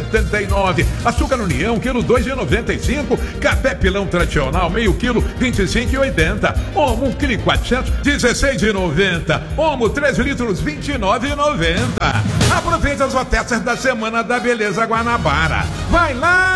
2,79. Açúcar União, quilo 2,95. Café Pilão tradicional, meio quilo, 25,80. Omo, 1 quilo e 400, 16,90. Omo, 3 litros, 29,90. Aproveita as ofertas da Semana da Beleza Guanabara. Vai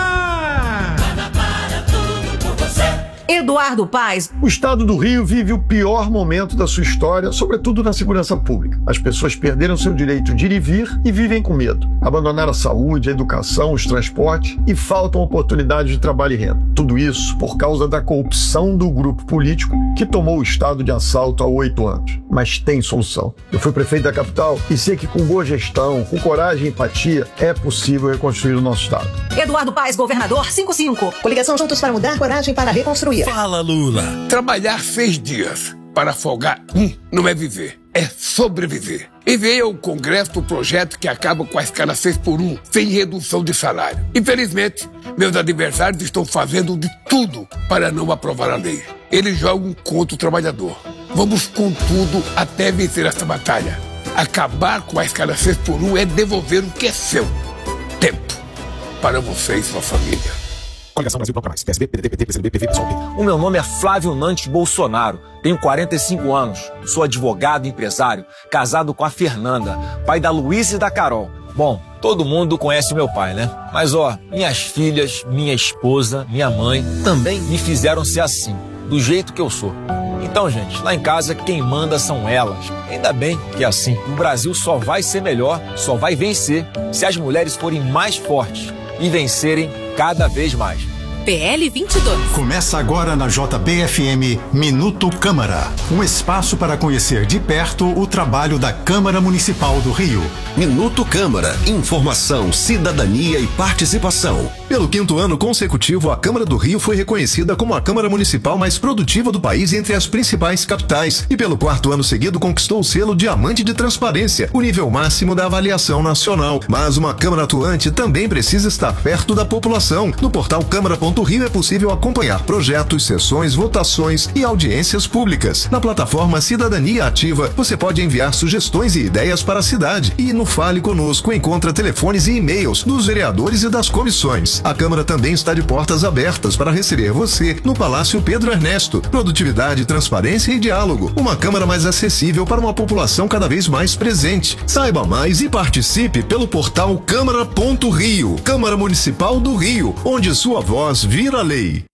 lá! Guanabara, tudo por você. Eduardo Paes. O estado do Rio vive o pior momento da sua história, sobretudo na segurança pública. As pessoas perderam seu direito de ir e vir e vivem com medo. Abandonaram a saúde, a educação, os transportes e faltam oportunidades de trabalho e renda. Tudo isso por causa da corrupção do grupo político que tomou o estado de assalto há 8 anos. Mas tem solução. Eu fui prefeito da capital e sei que com boa gestão, com coragem e empatia, é possível reconstruir o nosso estado. Eduardo Paes, governador 55. Coligação Juntos para Mudar, coragem para reconstruir. Fala, Lula. Trabalhar 6 dias para folgar não é viver, é sobreviver. Enviei ao Congresso o projeto que acaba com a escala 6x1, sem redução de salário. Infelizmente, meus adversários estão fazendo de tudo para não aprovar a lei. Eles jogam contra o trabalhador. Vamos com tudo até vencer essa batalha. Acabar com a escala 6x1 é devolver o que é seu. Tempo para você e sua família. Coligação Brasil Bloco Mais, PSB, PDT, PT, PCdoB, PV, PSOL. O meu nome é Flávio Nantes Bolsonaro, tenho 45 anos, sou advogado e empresário, casado com a Fernanda, pai da Luísa e da Carol. Bom, todo mundo conhece meu pai, né? Mas minhas filhas, minha esposa, minha mãe também me fizeram ser assim, do jeito que eu sou. Então, gente, lá em casa quem manda são elas. Ainda bem que é assim. O Brasil só vai ser melhor, só vai vencer se as mulheres forem mais fortes e vencerem cada vez mais. PL 22. Começa agora na JBFM Minuto Câmara, um espaço para conhecer de perto o trabalho da Câmara Municipal do Rio. Minuto Câmara, informação, cidadania e participação. Pelo 5º ano consecutivo, a Câmara do Rio foi reconhecida como a Câmara Municipal mais produtiva do país entre as principais capitais e pelo 4º ano seguido conquistou o selo Diamante de Transparência, o nível máximo da avaliação nacional. Mas uma Câmara atuante também precisa estar perto da população. No portal Câmara.Rio é possível acompanhar projetos, sessões, votações e audiências públicas. Na plataforma Cidadania Ativa, você pode enviar sugestões e ideias para a cidade. E no Fale Conosco encontra telefones e e-mails dos vereadores e das comissões. A Câmara também está de portas abertas para receber você no Palácio Pedro Ernesto. Produtividade, transparência e diálogo. Uma Câmara mais acessível para uma população cada vez mais presente. Saiba mais e participe pelo portal Câmara.Rio. Câmara Municipal do Rio, onde sua voz vira lei.